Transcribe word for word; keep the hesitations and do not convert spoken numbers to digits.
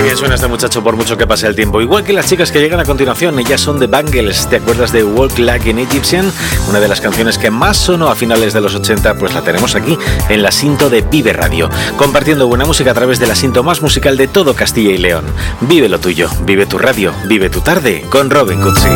bien suena este muchacho por mucho que pase el tiempo. Igual que las chicas que llegan a continuación, ellas son The Bangles. ¿Te acuerdas de Walk Like an Egyptian? Una de las canciones que más sonó a finales de los ochenta, pues la tenemos aquí, en la Sinto de Vive Radio. Compartiendo buena música a través de la Sinto más musical de todo Castilla y León. Vive lo tuyo, vive tu radio, vive tu tarde con Robin Cutsi.